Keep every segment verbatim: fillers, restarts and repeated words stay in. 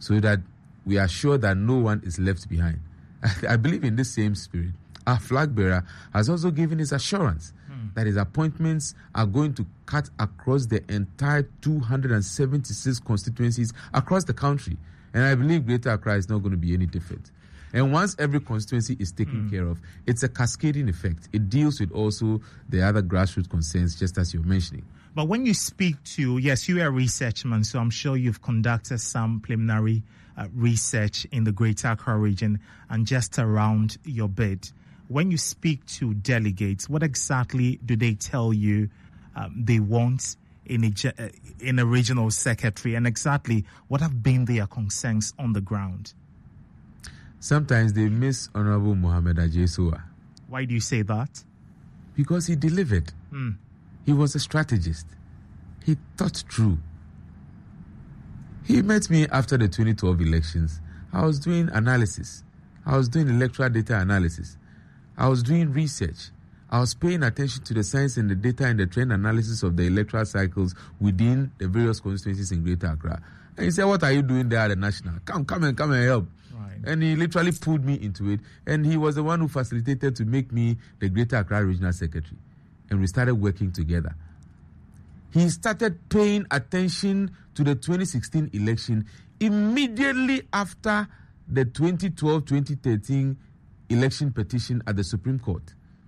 so that we are sure that no one is left behind. I believe in this same spirit, our flag bearer has also given his assurance mm. that his appointments are going to cut across the entire two hundred seventy-six constituencies across the country. And I believe Greater Accra is not going to be any different. And once every constituency is taken mm. care of, it's a cascading effect. It deals with also the other grassroots concerns, just as you're mentioning. But when you speak to, yes, you are a researchman, so I'm sure you've conducted some preliminary uh, research in the Greater Accra region and just around your bid. When you speak to delegates, what exactly do they tell you um, they want in a, in a regional secretary, and exactly what have been their concerns on the ground? Sometimes they miss Honorable Mohamed Ajesoa. Why do you say that? Because he delivered. Mm. He was a strategist. He thought through. He met me after the twenty twelve elections. I was doing analysis. I was doing electoral data analysis. I was doing research. I was paying attention to the science and the data and the trend analysis of the electoral cycles within the various constituencies in Greater Accra. And he said, what are you doing there at the National? Come, come and come and help. Right. And he literally pulled me into it. And he was the one who facilitated to make me the Greater Accra Regional Secretary. And we started working together. He started paying attention to the twenty sixteen election immediately after the twenty twelve twenty thirteen election petition at the Supreme Court.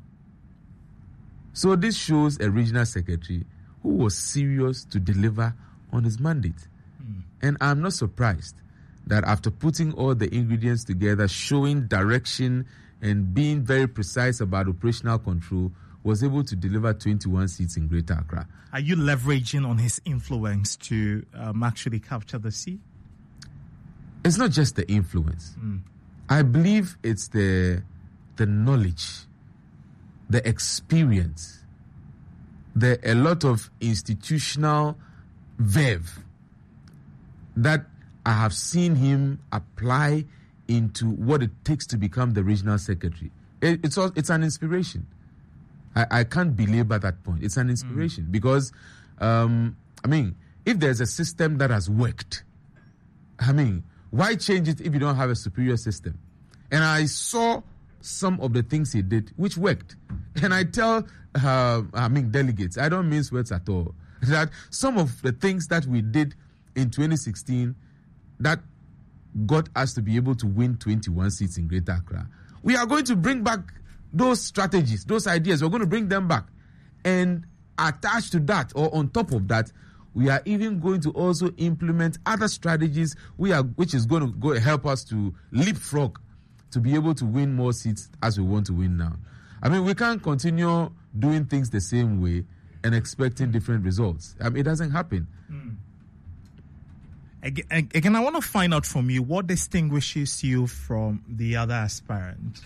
So this shows a regional secretary who was serious to deliver on his mandate. Mm. And I'm not surprised that after putting all the ingredients together, showing direction and being very precise about operational control, was able to deliver twenty-one seats in Greater Accra. Are you leveraging on his influence to um, actually capture the seat? It's not just the influence. Mm. I believe it's the the knowledge, the experience, the a lot of institutional verve that I have seen him apply into what it takes to become the regional secretary. It, it's all, it's an inspiration. I, I can't belabor that point. It's an inspiration mm. because, um, I mean, if there's a system that has worked, I mean, why change it if you don't have a superior system? And I saw some of the things he did which worked. And I tell, uh, I mean, delegates, I don't mince words at all, that some of the things that we did in twenty sixteen that got us to be able to win twenty-one seats in Greater Accra, we are going to bring back those strategies, those ideas. We're going to bring them back. And attached to that, or on top of that, we are even going to also implement other strategies we are, which is going to go help us to leapfrog to be able to win more seats as we want to win now. I mean, we can't continue doing things the same way and expecting different results. I mean, it doesn't happen. Mm. Again, again, I want to find out from you what distinguishes you from the other aspirants.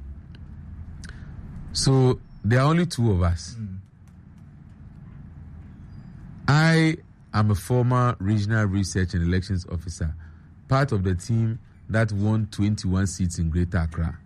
So there are only two of us. Mm. I am a former regional research and elections officer, part of the team that won twenty-one seats in Greater Accra.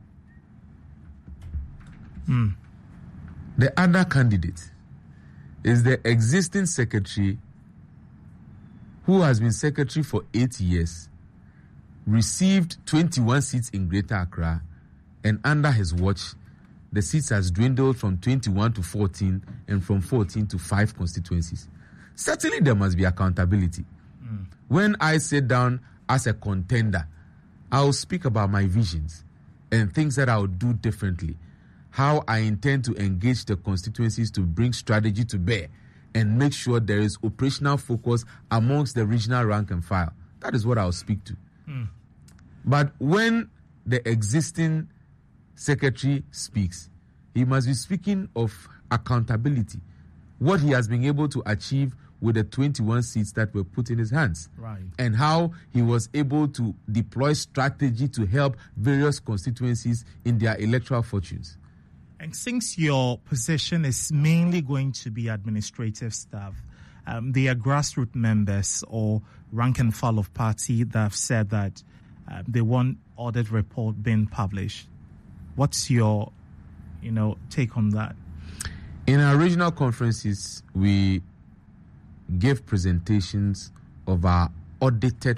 Mm. The other candidate is the existing secretary who has been secretary for eight years, received twenty-one seats in Greater Accra, and under his watch, the seats has dwindled from twenty-one to fourteen and from fourteen to five constituencies. Certainly there must be accountability. Mm. When I sit down as a contender, I'll speak about my visions and things that I'll do differently, how I intend to engage the constituencies to bring strategy to bear and make sure there is operational focus amongst the regional rank and file. That is what I'll speak to. Mm. But when the existing secretary speaks, he must be speaking of accountability, what he has been able to achieve with the twenty-one seats that were put in his hands, right, and how he was able to deploy strategy to help various constituencies in their electoral fortunes. And since your position is mainly going to be administrative staff, um, there are grassroots members or rank and file of party that have said that uh, they want audit report being published. What's your, you know, take on that? In our regional conferences, we give presentations of our audited